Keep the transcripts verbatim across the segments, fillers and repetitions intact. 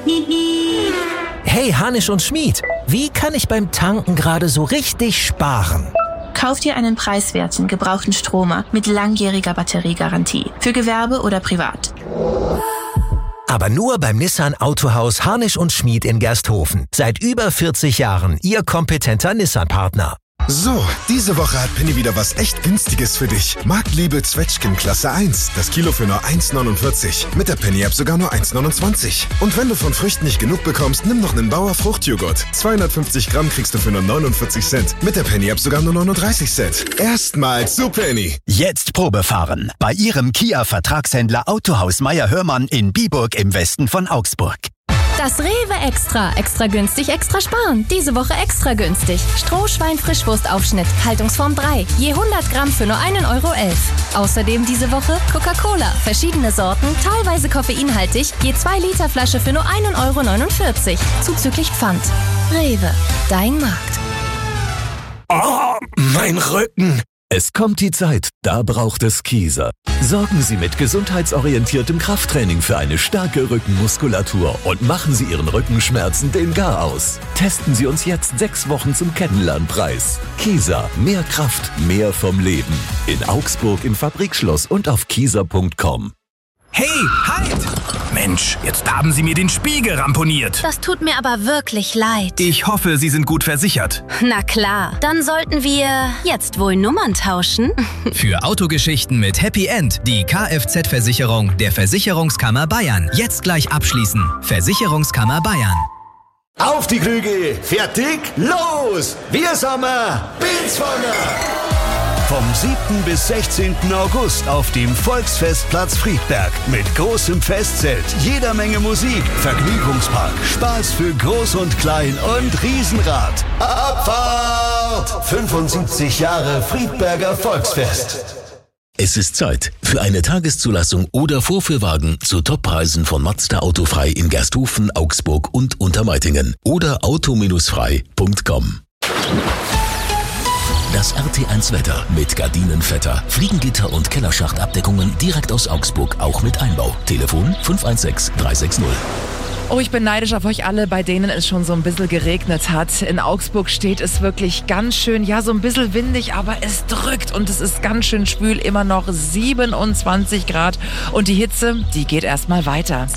Hey, Hanisch und Schmied, wie kann ich beim Tanken gerade so richtig sparen? Kauf dir einen preiswerten, gebrauchten Stromer mit langjähriger Batteriegarantie. Für Gewerbe oder privat. Aber nur beim Nissan Autohaus Harnisch und Schmied in Gersthofen. Seit über vierzig Jahren Ihr kompetenter Nissan-Partner. So, diese Woche hat Penny wieder was echt Günstiges für dich. Marktliebe Zwetschgen Klasse eins. Das Kilo für nur eins neunundvierzig. Mit der Penny-App sogar nur eins neunundzwanzig. Und wenn du von Früchten nicht genug bekommst, nimm noch einen Bauer Fruchtjoghurt. zweihundertfünfzig Gramm kriegst du für nur neunundvierzig Cent. Mit der Penny-App sogar nur neununddreißig Cent. Erstmals zu Penny. Jetzt Probe fahren. Bei Ihrem Kia-Vertragshändler Autohaus Meier-Hörmann in Biburg im Westen von Augsburg. Das Rewe Extra. Extra günstig, extra sparen. Diese Woche extra günstig. Strohschwein-Frischwurstaufschnitt. Haltungsform drei. Je hundert Gramm für nur einen Euro elf. Außerdem diese Woche Coca-Cola. Verschiedene Sorten, teilweise koffeinhaltig. Je zwei Liter Flasche für nur einen Euro neunundvierzig. Zuzüglich Pfand. Rewe. Dein Markt. Oh, mein Rücken. Es kommt die Zeit, da braucht es Kieser. Sorgen Sie mit gesundheitsorientiertem Krafttraining für eine starke Rückenmuskulatur und machen Sie Ihren Rückenschmerzen den Garaus. Testen Sie uns jetzt sechs Wochen zum Kennenlernpreis. Kieser, mehr Kraft, mehr vom Leben. In Augsburg im Fabrikschloss und auf kieser punkt com. Hey, halt! Mensch, jetzt haben Sie mir den Spiegel ramponiert. Das tut mir aber wirklich leid. Ich hoffe, Sie sind gut versichert. Na klar, dann sollten wir jetzt wohl Nummern tauschen. Für Autogeschichten mit Happy End die Kfz-Versicherung der Versicherungskammer Bayern. Jetzt gleich abschließen. Versicherungskammer Bayern. Auf die Krüge, fertig, los! Wir Sommer, Bilswanger! Vom siebten bis sechzehnten August auf dem Volksfestplatz Friedberg mit großem Festzelt, jeder Menge Musik, Vergnügungspark, Spaß für Groß und Klein und Riesenrad. Abfahrt! fünfundsiebzig Jahre Friedberger Volksfest. Es ist Zeit für eine Tageszulassung oder Vorführwagen zu Toppreisen von Mazda Autofrei in Gersthofen, Augsburg und Untermeitingen oder auto frei punkt com. Das R T eins Wetter mit Gardinenvetter, Fliegengitter und Kellerschachtabdeckungen direkt aus Augsburg, auch mit Einbau. Telefon fünf eins sechs drei sechs null. Oh, ich bin neidisch auf euch alle, bei denen es schon so ein bisschen geregnet hat. In Augsburg steht es wirklich ganz schön, ja, so ein bisschen windig, aber es drückt und es ist ganz schön schwül, immer noch siebenundzwanzig Grad. Und die Hitze, die geht erstmal weiter.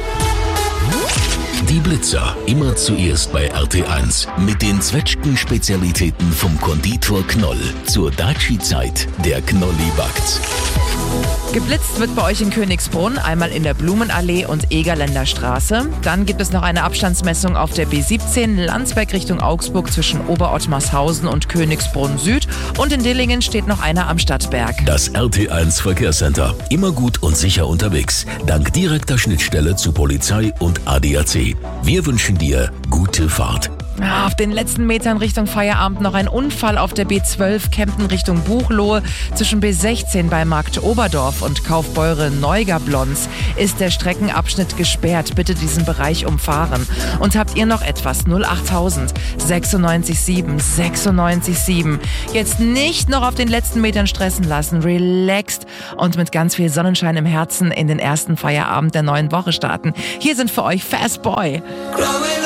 Die Blitzer, immer zuerst bei R T eins. Mit den Zwetschgen-Spezialitäten vom Konditor Knoll. Zur Daci-Zeit, der Knolli backt's. Geblitzt wird bei euch in Königsbrunn, einmal in der Blumenallee und Egerländer Straße. Dann gibt es noch eine Abstandsmessung auf der B siebzehn, Landsberg Richtung Augsburg zwischen Oberottmarshausen und Königsbrunn Süd. Und in Dillingen steht noch einer am Stadtberg. Das R T eins Verkehrscenter. Immer gut und sicher unterwegs. Dank direkter Schnittstelle zu Polizei und A D A C. Wir wünschen dir gute Fahrt. Auf den letzten Metern Richtung Feierabend noch ein Unfall auf der B zwölf, Kempten Richtung Buchloe. Zwischen B sechzehn bei Markt Oberdorf und Kaufbeure Neugablons ist der Streckenabschnitt gesperrt. Bitte diesen Bereich umfahren. Und habt ihr noch etwas? null achttausend sechsundneunzig sieben sechsundneunzig sieben. Jetzt nicht noch auf den letzten Metern stressen lassen. Relaxed und mit ganz viel Sonnenschein im Herzen in den ersten Feierabend der neuen Woche starten. Hier sind für euch Fast Boy.